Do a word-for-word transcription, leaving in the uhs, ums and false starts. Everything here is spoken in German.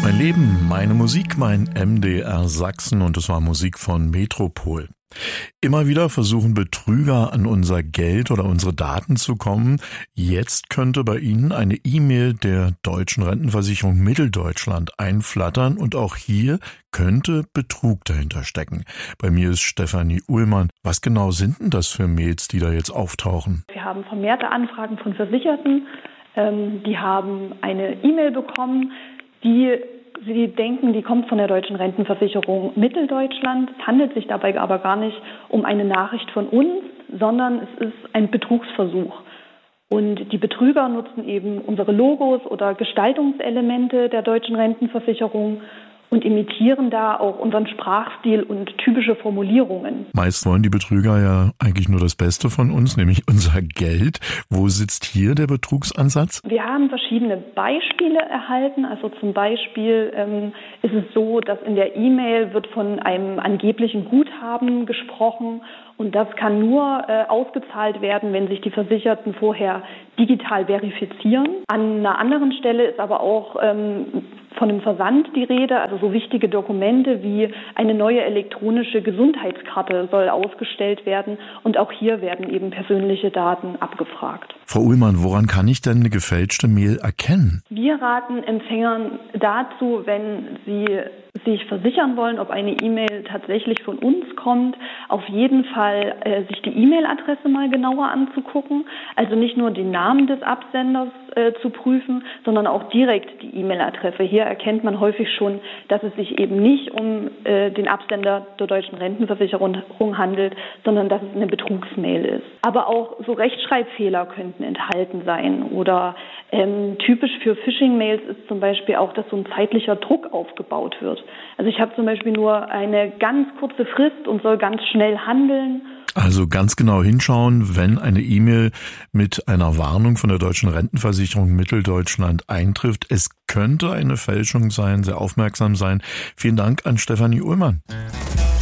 Mein Leben, meine Musik, mein M D R Sachsen, und es war Musik von Metropol. Immer wieder versuchen Betrüger an unser Geld oder unsere Daten zu kommen. Jetzt könnte bei Ihnen eine E-Mail der Deutschen Rentenversicherung Mitteldeutschland einflattern und auch hier könnte Betrug dahinter stecken. Bei mir ist Stefanie Uhlmann. Was genau sind denn das für Mails, die da jetzt auftauchen? Wir haben vermehrte Anfragen von Versicherten. Ähm, die haben eine E-Mail bekommen, die Sie denken, die kommt von der Deutschen Rentenversicherung Mitteldeutschland. Es handelt sich dabei aber gar nicht um eine Nachricht von uns, sondern es ist ein Betrugsversuch. Und die Betrüger nutzen eben unsere Logos oder Gestaltungselemente der Deutschen Rentenversicherung und imitieren da auch unseren Sprachstil und typische Formulierungen. Meist wollen die Betrüger ja eigentlich nur das Beste von uns, nämlich unser Geld. Wo sitzt hier der Betrugsansatz? Wir haben verschiedene Beispiele erhalten. Also zum Beispiel ähm, ist es so, dass in der E-Mail wird von einem angeblichen Guthaben gesprochen. Und das kann nur äh, ausgezahlt werden, wenn sich die Versicherten vorher digital verifizieren. An einer anderen Stelle ist aber auch ähm, von einem Versand die Rede, also so wichtige Dokumente wie eine neue elektronische Gesundheitskarte soll ausgestellt werden. Und auch hier werden eben persönliche Daten abgefragt. Frau Uhlmann, woran kann ich denn eine gefälschte Mail erkennen? Wir raten Empfängern dazu, wenn sie sich versichern wollen, ob eine E-Mail tatsächlich von uns kommt, auf jeden Fall äh, sich die E-Mail-Adresse mal genauer anzugucken. Also nicht nur den Namen des Absenders äh, zu prüfen, sondern auch direkt die E-Mail-Adresse. Hier erkennt man häufig schon, dass es sich eben nicht um äh, den Absender der Deutschen Rentenversicherung handelt, sondern dass es eine Betrugsmail ist. Aber auch so Rechtschreibfehler könnten enthalten sein. Oder ähm, typisch für Phishing-Mails ist zum Beispiel auch, dass so ein zeitlicher Druck aufgebaut wird. Also ich habe zum Beispiel nur eine ganz kurze Frist und soll ganz schnell handeln. Also ganz genau hinschauen, wenn eine E-Mail mit einer Warnung von der Deutschen Rentenversicherung Mitteldeutschland eintrifft. Es könnte eine Fälschung sein, sehr aufmerksam sein. Vielen Dank an Stefanie Uhlmann.